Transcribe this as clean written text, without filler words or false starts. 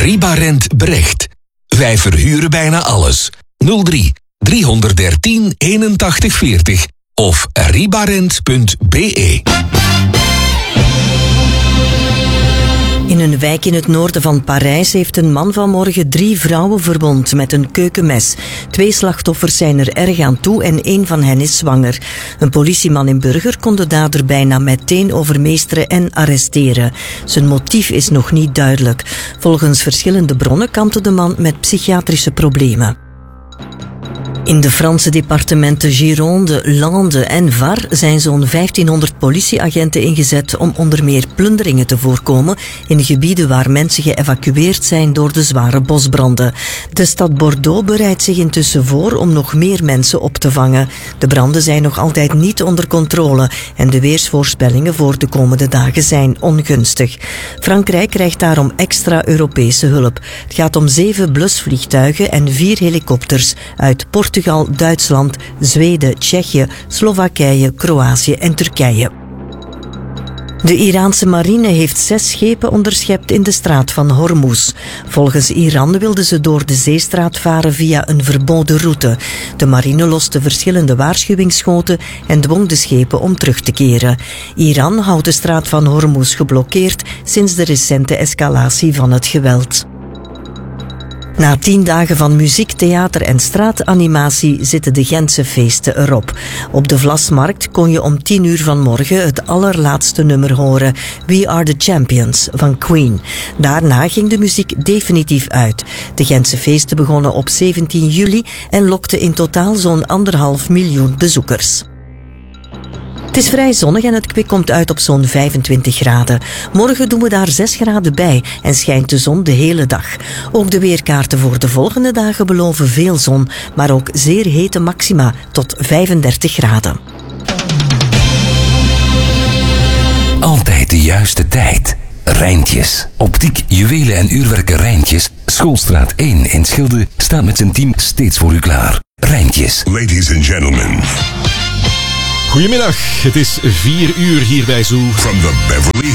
Ribarent Brecht. Wij verhuren bijna alles. 03 313 81 40 of ribarent.be. In een wijk in het noorden van Parijs heeft een man vanmorgen 3 vrouwen verwond met een keukenmes. 2 slachtoffers zijn er erg aan toe en 1 van hen is zwanger. Een politieman in Burger kon de dader bijna meteen overmeesteren en arresteren. Zijn motief is nog niet duidelijk. Volgens verschillende bronnen kampte de man met psychiatrische problemen. In de Franse departementen Gironde, Lande en Var zijn zo'n 1500 politieagenten ingezet om onder meer plunderingen te voorkomen in gebieden waar mensen geëvacueerd zijn door de zware bosbranden. De stad Bordeaux bereidt zich intussen voor om nog meer mensen op te vangen. De branden zijn nog altijd niet onder controle en de weersvoorspellingen voor de komende dagen zijn ongunstig. Frankrijk krijgt daarom extra Europese hulp. Het gaat om 7 blusvliegtuigen en 4 helikopters uit Portugal, Duitsland, Zweden, Tsjechië, Slowakije, Kroatië en Turkije. De Iraanse marine heeft 6 schepen onderschept in de straat van Hormuz. Volgens Iran wilden ze door de zeestraat varen via een verboden route. De marine loste verschillende waarschuwingsschoten en dwong de schepen om terug te keren. Iran houdt de straat van Hormuz geblokkeerd sinds de recente escalatie van het geweld. Na 10 dagen van muziek, theater en straatanimatie zitten de Gentse feesten erop. Op de Vlasmarkt kon je om 10 uur vanmorgen het allerlaatste nummer horen, We Are The Champions van Queen. Daarna ging de muziek definitief uit. De Gentse feesten begonnen op 17 juli en lokten in totaal zo'n 1,5 miljoen bezoekers. Het is vrij zonnig en het kwik komt uit op zo'n 25 graden. Morgen doen we daar 6 graden bij en schijnt de zon de hele dag. Ook de weerkaarten voor de volgende dagen beloven veel zon, maar ook zeer hete maxima tot 35 graden. Altijd de juiste tijd. Rijntjes. Optiek, juwelen en uurwerken Rijntjes. Schoolstraat 1 in Schilde staat met zijn team steeds voor u klaar. Rijntjes. Ladies and gentlemen. Goedemiddag, het is 4 uur hier bij Zoo. From the Beverly